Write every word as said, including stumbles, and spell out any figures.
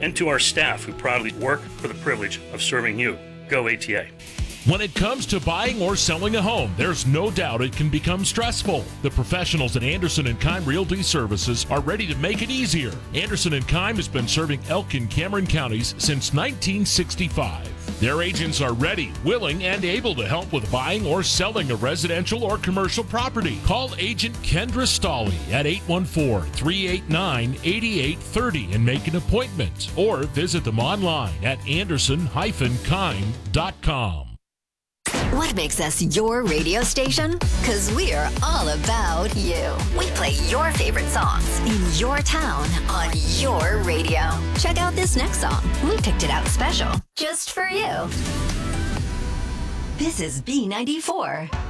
and to our staff who proudly work for the privilege of serving you. Go A T A. When it comes to buying or selling a home, there's no doubt it can become stressful. The professionals at Anderson and Keim Realty Services are ready to make it easier. Anderson and Keim has been serving Elk and Cameron counties since nineteen sixty-five. Their agents are ready, willing, and able to help with buying or selling a residential or commercial property. Call Agent Kendra Stolley at eight one four, three eight nine, eight eight three zero and make an appointment, or visit them online at anderson dash keim dot com. What makes us your radio station? Because we're all about you. We play your favorite songs in your town on your radio. Check out this next song. We picked it out special just for you. This is B ninety-four.